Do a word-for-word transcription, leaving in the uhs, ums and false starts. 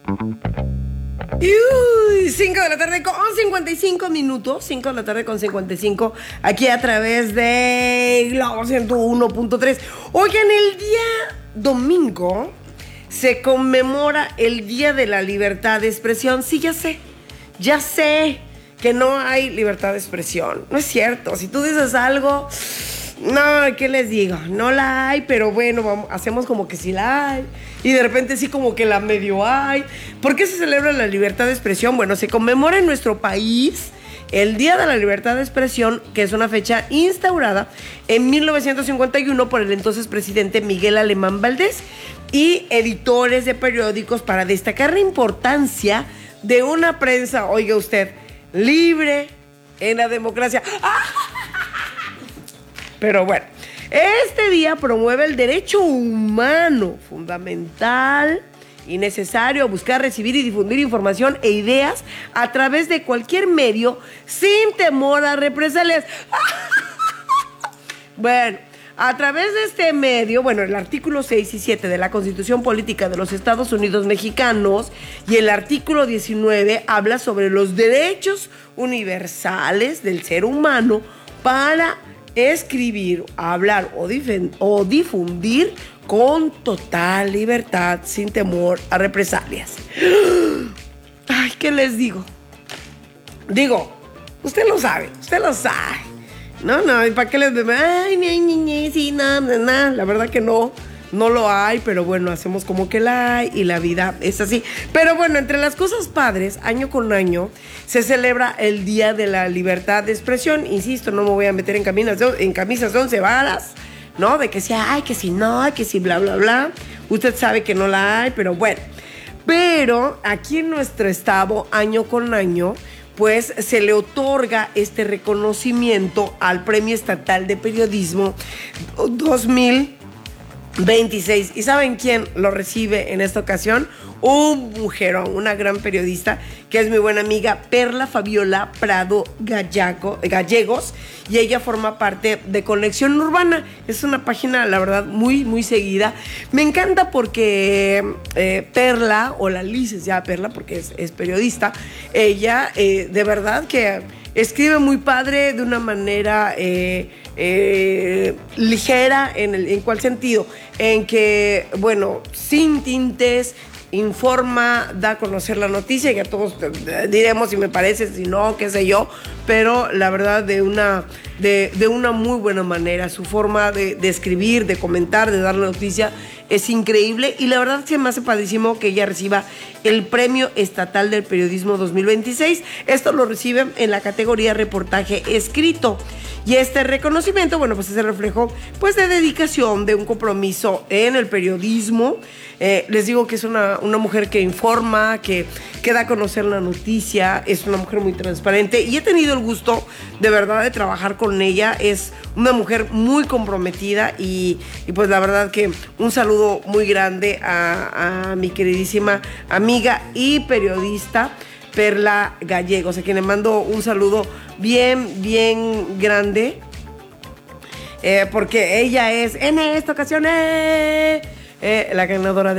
Uy, cinco de la tarde con cincuenta y cinco minutos. cinco de la tarde con cincuenta y cinco. Aquí a través de Globo ciento uno punto tres. Oigan, el día domingo se conmemora el Día de la Libertad de Expresión. Sí, ya sé. Ya sé que no hay libertad de expresión. No es cierto. Si tú dices algo, no, ¿qué les digo? No la hay, pero bueno, vamos, hacemos como que sí la hay. Y de repente sí como que la medio hay. ¿Por qué se celebra la libertad de expresión? Bueno, se conmemora en nuestro país el Día de la Libertad de Expresión, que es una fecha instaurada en mil novecientos cincuenta y uno por el entonces presidente Miguel Alemán Valdés y editores de periódicos para destacar la importancia de una prensa, oiga usted, libre en la democracia. Pero bueno, este día promueve el derecho humano fundamental y necesario a buscar, recibir y difundir información e ideas a través de cualquier medio sin temor a represalias. Bueno, a través de este medio, bueno, el artículo seis y siete de la Constitución Política de los Estados Unidos Mexicanos y el artículo diecinueve habla sobre los derechos universales del ser humano para escribir, hablar o, difen- o difundir con total libertad, sin temor a represalias. Ay, ¿qué les digo? Digo, usted lo sabe, usted lo sabe. No, no, ¿y para qué les digo? Ay, ni, ni, ni, sí, nada, nada. La verdad que no, no lo hay, pero bueno, hacemos como que la hay y la vida es así. Pero bueno, entre las cosas padres, año con año, se celebra el Día de la Libertad de Expresión. Insisto, no me voy a meter en, camisas de, en camisas de once varas, ¿no? De que si hay, que si no, que si bla, bla, bla. Usted sabe que no la hay, pero bueno. Pero aquí en nuestro estado, año con año, pues se le otorga este reconocimiento al Premio Estatal de Periodismo dos mil veintiséis. ¿Y saben quién lo recibe en esta ocasión? Un mujerón, una gran periodista, que es mi buena amiga Perla Fabiola Prado Gallago, Gallegos, y ella forma parte de Conexión Urbana. Es una página, la verdad, muy, muy seguida. Me encanta porque eh, Perla, o la licenciada Perla, porque es, es periodista, ella eh, de verdad que escribe muy padre, de una manera eh, eh, ligera. ¿En, el, ¿En cuál sentido? En que, bueno, sin tintes, informa, da a conocer la noticia, que a todos diremos si me parece, si no, qué sé yo, pero la verdad de una, de, de una muy buena manera. Su forma de, de escribir, de comentar, de dar la noticia es increíble, y la verdad se me hace padrísimo que ella reciba el Premio Estatal del Periodismo dos mil veintiséis. Esto lo recibe en la categoría reportaje escrito. Y este reconocimiento, bueno, pues es el reflejo, pues, de dedicación, de un compromiso en el periodismo. Eh, les digo que es una, una mujer que informa, que, que da a conocer la noticia, es una mujer muy transparente, y he tenido el gusto, de verdad, de trabajar con ella. Es una mujer muy comprometida, y, y pues la verdad que un saludo muy grande a, a mi queridísima amiga y periodista Perla Gallegos, a quien le mando un saludo bien, bien grande, eh, porque ella es, en esta ocasión, eh, eh, la ganadora de